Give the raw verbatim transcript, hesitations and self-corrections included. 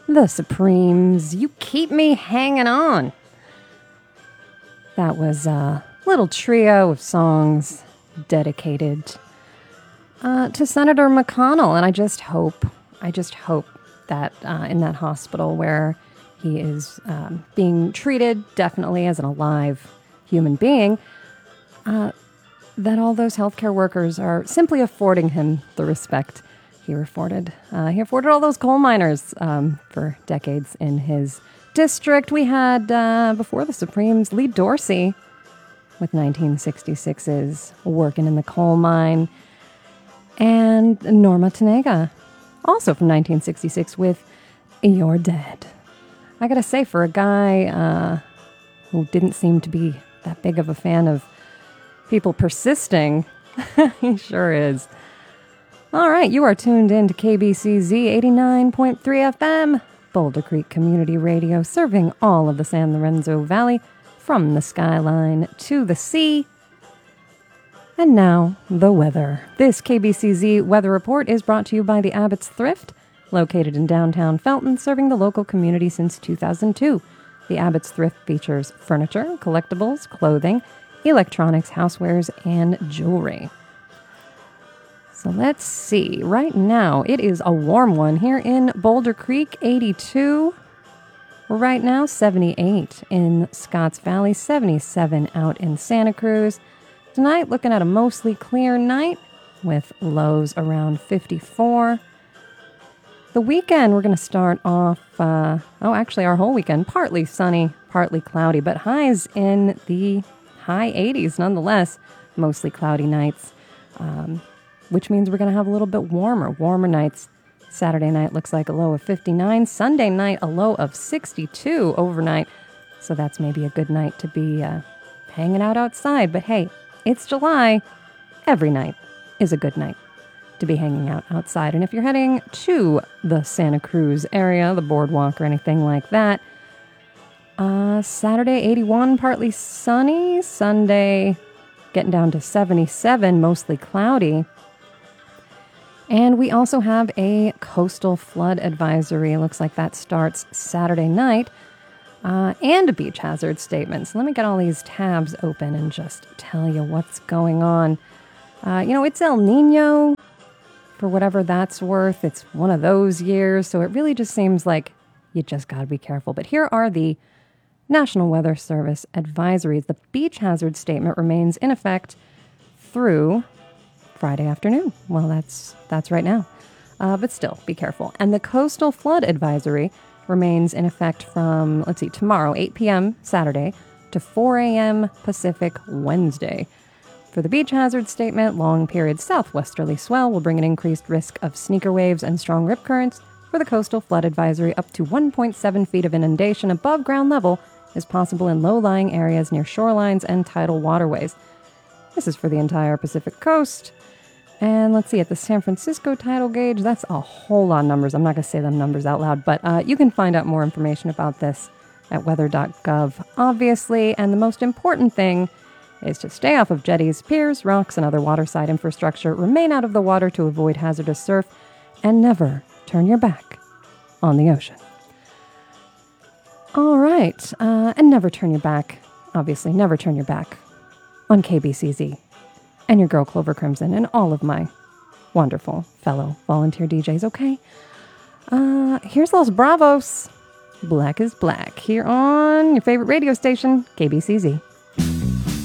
The Supremes, You Keep Me Hanging On. That was a little trio of songs dedicated uh, to Senator McConnell. And I just hope, I just hope that uh, in that hospital where he is um, being treated definitely as an alive human being, uh, that all those healthcare workers are simply affording him the respect he afforded. Uh, he afforded all those coal miners um, for decades in his district. We had, uh, before the Supremes, Lee Dorsey with nineteen sixty-six's Working in the Coal Mine, and Norma Tanega, also from nineteen sixty-six with You're Dead. I gotta say, for a guy uh, who didn't seem to be that big of a fan of people persisting, he sure is. All right, you are tuned in to K B C Z eighty-nine point three F M, Boulder Creek Community Radio, serving all of the San Lorenzo Valley from the skyline to the sea. And now, the weather. This K B C Z weather report is brought to you by the Abbott's Thrift, located in downtown Felton, serving the local community since two thousand two. The Abbott's Thrift features furniture, collectibles, clothing, electronics, housewares, and jewelry. So let's see. Right now, it is a warm one here in Boulder Creek, eighty-two. Right now, seventy-eight in Scotts Valley, seventy-seven out in Santa Cruz. Tonight, looking at a mostly clear night with lows around fifty-four. The weekend, we're going to start off, uh, oh, actually, our whole weekend, partly sunny, partly cloudy, but highs in the high eighties nonetheless. Mostly cloudy nights. Um, which means we're going to have a little bit warmer, warmer nights. Saturday night looks like a low of fifty-nine. Sunday night, a low of sixty-two overnight. So that's maybe a good night to be uh, hanging out outside. But hey, it's July. Every night is a good night to be hanging out outside. And if you're heading to the Santa Cruz area, the boardwalk or anything like that, uh, Saturday, eighty-one, partly sunny. Sunday, getting down to seventy-seven, mostly cloudy. And we also have a coastal flood advisory. It looks like that starts Saturday night. Uh, and a beach hazard statement. So let me get all these tabs open and just tell you what's going on. Uh, you know, it's El Nino, for whatever that's worth. It's one of those years. So it really just seems like you just got to be careful. But here are the National Weather Service advisories. The beach hazard statement remains in effect through Friday afternoon. Well, that's that's right now. Uh, but still, be careful. And the coastal flood advisory remains in effect from, let's see, tomorrow, eight p.m. Saturday to four a.m. Pacific Wednesday. For the beach hazard statement, long period southwesterly swell will bring an increased risk of sneaker waves and strong rip currents. For the coastal flood advisory, up to one point seven feet of inundation above ground level is possible in low-lying areas near shorelines and tidal waterways. This is for the entire Pacific coast. And let's see, at the San Francisco tidal gauge, that's a whole lot of numbers. I'm not going to say them numbers out loud, but uh, you can find out more information about this at weather dot gov, obviously. And the most important thing is to stay off of jetties, piers, rocks, and other waterside infrastructure, remain out of the water to avoid hazardous surf, and never turn your back on the ocean. All right, uh, and never turn your back, obviously, never turn your back on K B C Z. And your girl Clover Crimson, and all of my wonderful fellow volunteer D Js, okay? Uh, here's Los Bravos. Black is Black, here on your favorite radio station, K B C Z.